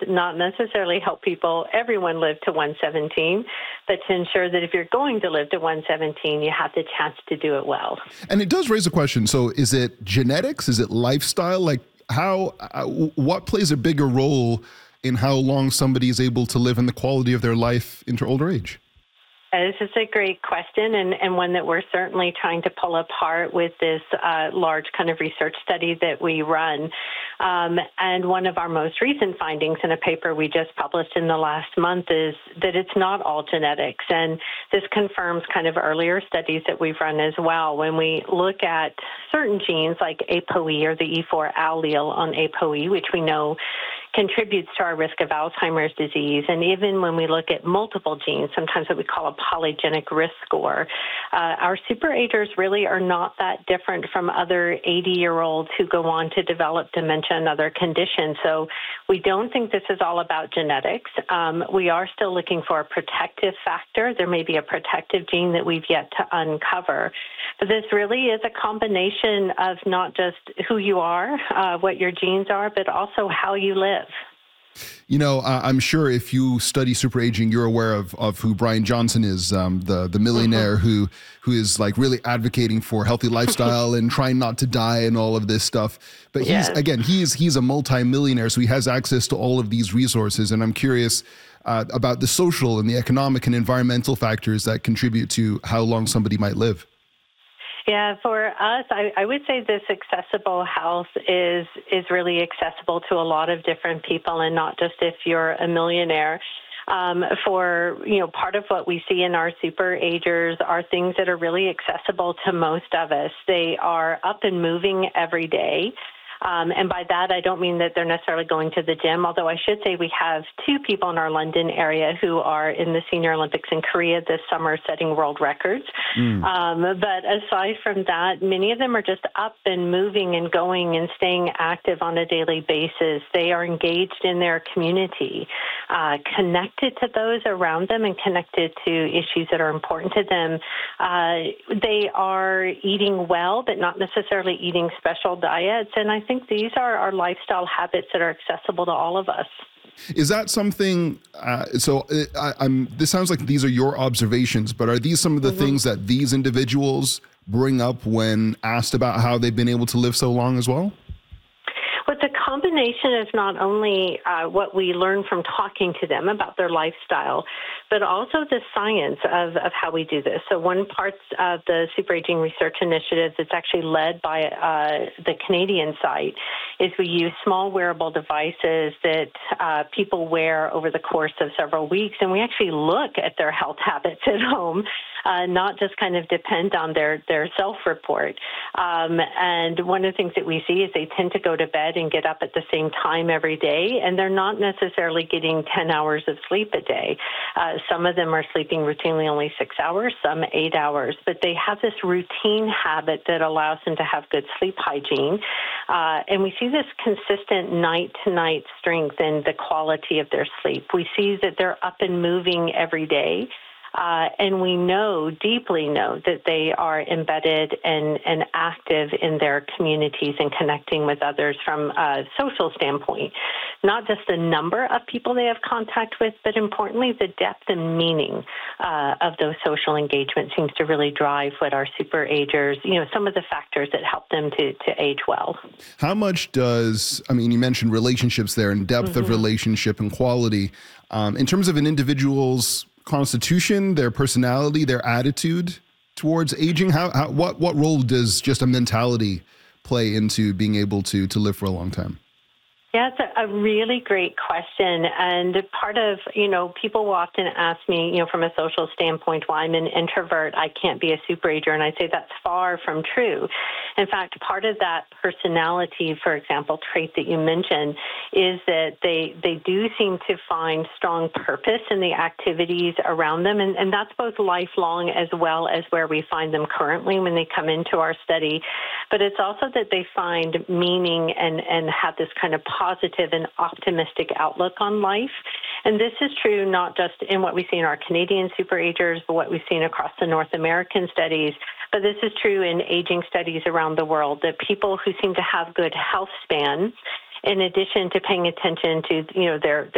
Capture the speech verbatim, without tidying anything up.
not necessarily help people, everyone live to one seventeen, but to ensure that if you're going to live to one seventeen, you have the chance to do it well. And it does raise a question. So is it genetics? Is it lifestyle? Like how, uh, what plays a bigger role in how long somebody is able to live and the quality of their life into older age? Uh, This is a great question, and, and one that we're certainly trying to pull apart with this uh, large kind of research study that we run. Um, and one of our most recent findings in a paper we just published in the last month is that it's not all genetics. And this confirms kind of earlier studies that we've run as well. When we look at certain genes like A P O E or the E four allele on A P O E, which we know contributes to our risk of Alzheimer's disease. And even when we look at multiple genes, sometimes what we call a polygenic risk score, uh, our superagers really are not that different from other eighty-year-olds who go on to develop dementia and other conditions. So we don't think this is all about genetics. Um, we are still looking for a protective factor. There may be a protective gene that we've yet to uncover. But this really is a combination of not just who you are, uh, what your genes are, but also how you live. You know, uh, I'm sure if you study super aging, you're aware of of who Brian Johnson is, um, the the millionaire Mm-hmm. who who is like really advocating for healthy lifestyle and trying not to die and all of this stuff. But he's Yes. again, he's he's a multi-millionaire, so he has access to all of these resources. And I'm curious uh, about the social and the economic and environmental factors that contribute to how long somebody might live. Yeah, for us, I, I would say this accessible health is is really accessible to a lot of different people, and not just if you're a millionaire. Um, for, you know, part of what we see in our super agers are things that are really accessible to most of us. They are up and moving every day. Um, and by that, I don't mean that they're necessarily going to the gym, although I should say we have two people in our London area who are in the Senior Olympics in Korea this summer setting world records. Mm. Um, but aside from that, many of them are just up and moving and going and staying active on a daily basis. They are engaged in their community, uh, connected to those around them and connected to issues that are important to them. Uh, they are eating well, but not necessarily eating special diets. And I think these are our lifestyle habits that are accessible to all of us. Is that something? Uh, so uh, I, I'm. This sounds like these are your observations, but are these some of the Mm-hmm. things that these individuals bring up when asked about how they've been able to live so long as well? But the combination of not only uh, what we learn from talking to them about their lifestyle, but also the science of, of how we do this. So one part of the Super Aging Research Initiative that's actually led by uh, the Canadian site is we use small wearable devices that uh, people wear over the course of several weeks, and we actually look at their health habits at home, uh, not just kind of depend on their, their self-report. Um, and one of the things that we see is they tend to go to bed and get up at the same time every day, and they're not necessarily getting ten hours of sleep a day. Uh, some of them are sleeping routinely only six hours, some eight hours, but they have this routine habit that allows them to have good sleep hygiene. Uh, and we see this consistent night-to-night strength in the quality of their sleep. We see that they're up and moving every day. Uh, and we know, deeply know, that they are embedded and, and active in their communities and connecting with others from a social standpoint. Not just the number of people they have contact with, but importantly, the depth and meaning uh, of those social engagements seems to really drive what our super agers, you know, some of the factors that help them to, to age well. How much does, I mean, you mentioned relationships there and depth Mm-hmm. of relationship and quality. Um, in terms of an individual's constitution, their personality, their attitude towards aging, how, how what what role does just a mentality play into being able to to live for a long time? Yeah, it's a, a really great question. And part of, you know, people will often ask me, you know, from a social standpoint, well, I'm an introvert, I can't be a superager. And I say that's far from true. In fact, part of that personality, for example, trait that you mentioned, is that they they do seem to find strong purpose in the activities around them. And, and that's both lifelong as well as where we find them currently when they come into our study. But it's also that they find meaning and, and have this kind of positive and optimistic outlook on life. And this is true not just in what we see in our Canadian superagers, but what we've seen across the North American studies, but this is true in aging studies around the world, that people who seem to have good health span, in addition to paying attention to, you know, their